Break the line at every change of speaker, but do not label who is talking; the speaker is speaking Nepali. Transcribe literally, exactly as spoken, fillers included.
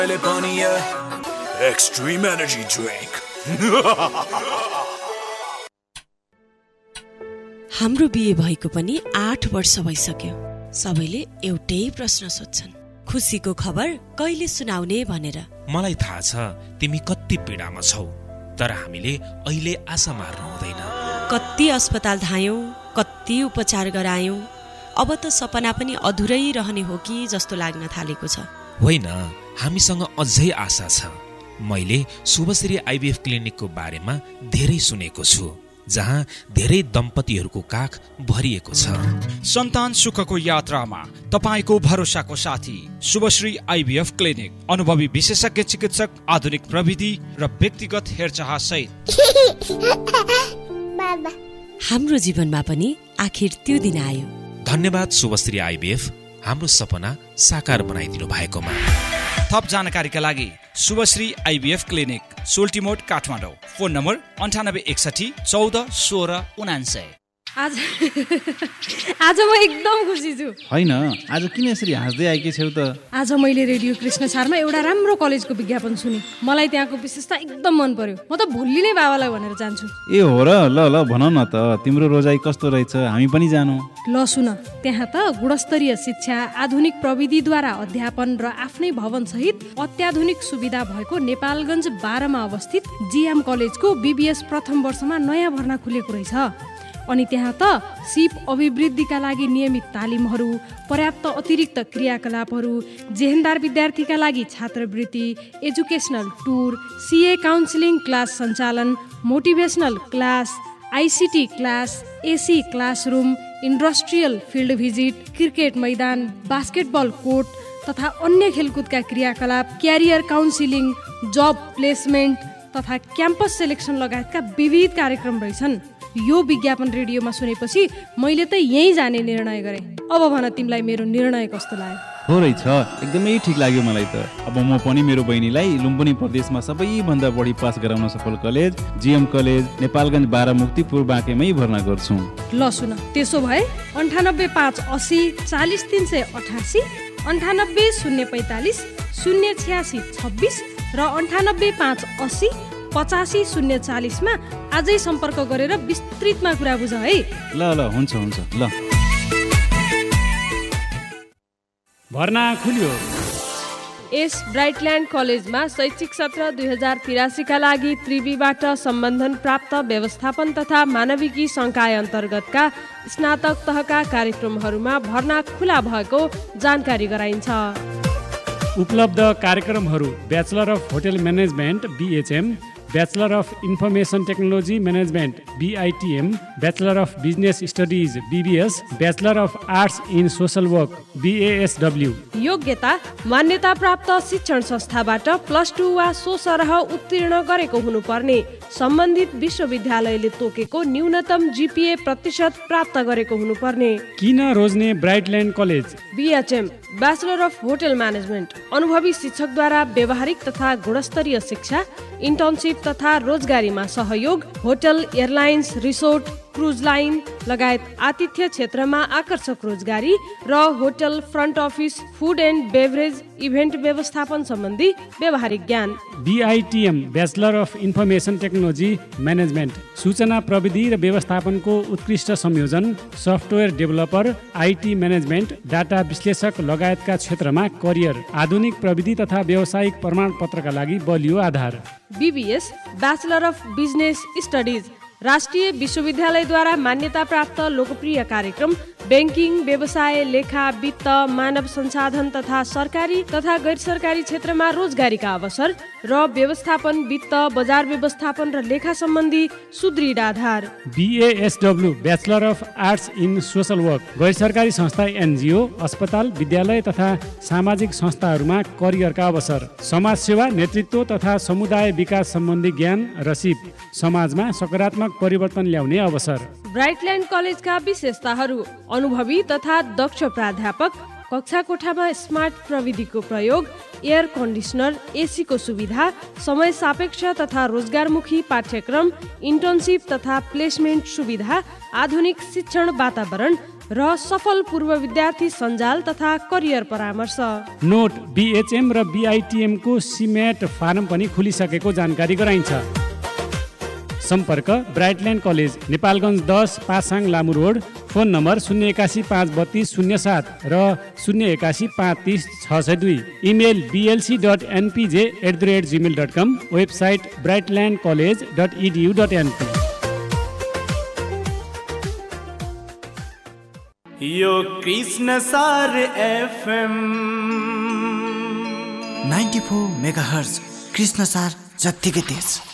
Extreme energy drink.
हाम्रो बिहे भएको पनि आठ वर्ष भइसक्यो। सबैले एउटै प्रश्न सोध्छन्, खुसीको खबर कहिले सुनाउने भनेर।
मलाई थाहा छ तिमी कति पीडामा छौ, तर हामीले अहिले आशा मार्नु हुँदैन।
कति अस्पताल धायौं, कति उपचार गरायौं, अब त सपना पनि अधुरै रहने हो कि जस्तो लाग्न थालेको छ।
होइन, हामीसँग अझै आशा छ। मैले शुभश्री आइभीएफ क्लिनिकको बारेमा धेरै सुनेको छु, जहाँ धेरै दम्पतिहरूको काख भरिएको छ।
सन्तान सुखको यात्रामा तपाईको भरोसाको साथी शुभश्री आइभीएफ क्लिनिक। अनुभवी विशेषज्ञ चिकित्सक, आधुनिक प्रविधि र व्यक्तिगत हेरचाह सहित।
हाम्रो जीवनमा पनि आखिर त्यो दिन आयो।
धन्यवाद शुभश्री आइभीएफ, हाम्रो सपना साकार बनाइदिनु भएकोमा।
थप जानकारीका लागि Shubhashree IVF clinic, सोल्टिमोड, Kathmandu. Phone number अन्ठानब्बे एकसठी चौध सोह्र उनान्सय।
आज आज म एकदम खुसी छु।
होइन, आज किन यसरी हाँस्दै आएकी छौ त?
आज मैले रेडियो कृष्ण सारमा एउटा राम्रो कलेजको विज्ञापन सुने। मलाई त्यहाँको विशेषता एकदम मन पर्यो। म त भोलि नै बाबालाई भनेर जान्छु।
ए हो र? ल ल भन न त, तिम्रो रोजाइ कस्तो रहेछ, हामी पनि जानु।
ल सुन, त्यहाँ त गुणस्तरीय शिक्षा, आधुनिक प्रविधिद्वारा अध्यापन र आफ्नै भवन सहित अत्याधुनिक सुविधा भएको नेपालगञ्ज बाह्रमा अवस्थित जिएम कलेजको बीबीएस प्रथम वर्षमा नयाँ भर्ना खुलेको रहेछ। अनि त्यहाँ त सिप अभिवृद्धिका लागि नियमित तालिमहरू, पर्याप्त अतिरिक्त क्रियाकलापहरू, जेहेन्दार विद्यार्थीका लागि छात्रवृत्ति, एजुकेसनल टुर, सिए काउन्सिलिङ क्लास सञ्चालन, motivational class, ICT class, AC classroom, industrial field visit, cricket मैदान, बास्केटबल कोर्ट तथा अन्य खेलकुदका क्रियाकलाप, क्यारियर काउन्सिलिङ, जब प्लेसमेन्ट तथा क्याम्पस सेलेक्सन लगायतका विविध कार्यक्रम रहेछन्। यो विज्ञापन रेडियोमा सुनेपछि मैले त यहीँ जाने निर्णय गरेँ। अब भन, तिमीलाई मेरो निर्णय कस्तो लाग्यो?
हो रहेछ, एकदमै ठिक लाग्यो मलाई त। अब म पनि मेरो बहिनीलाई लुम्बिनी प्रदेशमा सबैभन्दा बढी पास गराउन सफल कलेज जिएम कलेज नेपालगञ्ज बाह्र मुक्तिपुर बाँकेमै भर्ना गर्छु।
ल सुन, त्यसो भए अन्ठानब्बे पाँच असी चालिस तिन सय अठासी, अन्ठानब्बे शून्य पैँतालिस शून्य छ्यासी छब्बिस र अन्ठानब्बे पाँच असी पचासी शून्य चालिसमा आजै सम्पर्क गरेर विस्तृतमा कुरा बुझ है।
ल ल हुन्छ हुन्छ ल।
भर्ना खुल्यो।
यस ब्राइटल्यान्ड कलेजमा शैक्षिक सत्र दुई हजार तिरासीका लागि त्रिवीबाट सम्बन्धन प्राप्त व्यवस्थापन तथा मानविकी संकाय अन्तर्गतका स्नातक तहका कार्यक्रमहरूमा भर्ना खुला भएको जानकारी गराइन्छ।
उपलब्ध कार्यक्रमहरू: bachelor of hotel management BHM, bachelor of information technology management बीआईटीएम, bachelor of business studies BBS, bachelor of arts in social work बीएएसडब्ल्यू।
योग्यता: मान्यता प्राप्त शिक्षण संस्थाबाट प्लस टू वा सो सरह उत्तीर्ण गरेको हुनुपर्ने, सम्बन्धित विश्वविद्यालयले तोकेको न्यूनतम जीपीए प्रतिशत प्राप्त गरेको हुनुपर्ने।
किन रोज्ने ब्राइटल्यान्ड college?
BHM, bachelor of hotel management, अनुभवी शिक्षकद्वारा व्यावहारिक तथा गुणस्तरीय शिक्षा, इन्टर्नसिप तथा रोजगारीमा सहयोग, hotel, airlines, resort, cruise line लगायत आतिथ्य क्षेत्रमा आकर्षक रोजगारी र hotel, front office, food and beverage, event व्यवस्थापन सम्बन्धी व्यावहारिक ज्ञान।
बीआईटीएम, bachelor of information technology management, सूचना प्रविधि र व्यवस्थापनको उत्कृष्ट संयोजन, software developer, IT management, data विश्लेषक लगायतका क्षेत्रमा करियर, आधुनिक प्रविधि तथा व्यावसायिक प्रमाणपत्रका लागि बलियो आधार।
BBS, bachelor of business studies, राष्ट्रिय विश्वविद्यालयद्वारा मान्यता प्राप्त लोकप्रिय कार्यक्रम, ब्याङ्किङ, व्यवसाय, लेखा, वित्त, मानव संसाधन तथा सरकारी तथा गैर सरकारी क्षेत्रमा रोजगारीका अवसर र व्यवस्थापन, वित्त, बजार व्यवस्थापन र लेखा सम्बन्धी सुदृढ आधार।
बीएएसडब्ल्यू, bachelor of arts in social work, गैर सरकारी संस्था, एनजिओ, अस्पताल, विद्यालय तथा सामाजिक संस्थाहरूमा करियरका अवसर, समाज सेवा, नेतृत्व तथा समुदाय विकास सम्बन्धी ज्ञान र सिप, समाजमा सकारात्मक परिवर्तन ल्याउने अवसर।
ब्राइटल्यान्ड कलेजका विशेषताहरू: अनुभवी तथा दक्ष प्राध्यापक, कक्षा कोठामा स्मार्ट प्रविधिको प्रयोग, एयर कन्डिसनर, एसीको सुविधा, समय सापेक्ष तथा रोजगारमुखी पाठ्यक्रम, इन्टर्नसिप तथा प्लेसमेन्ट सुविधा, आधुनिक शिक्षण वातावरण र सफल पूर्व विद्यार्थी सञ्जाल तथा करियर परामर्श।
नोट बिएचएम र बिआइटिएम को सिमेट फारम पनि खुलिसकेको जानकारी गराइन्छ। सम्पर्क ब्राइटल्यान्ड कलेज, नेपालगञ्ज दस, Pasang Lamu road. Phone number शून्य एकासी पाँच बत्तीस शून्य सात र शून्य एकासी पाँच तिस छ सय दुई। Email बिएलसी dot एनपिजे at the rate Gmail dot com. Website ब्राइटल्यान्ड college dot edu dot NP.
यो कृष्ण सार FM
ninety four mega hertz Krishna सार जत्तिकै तेज।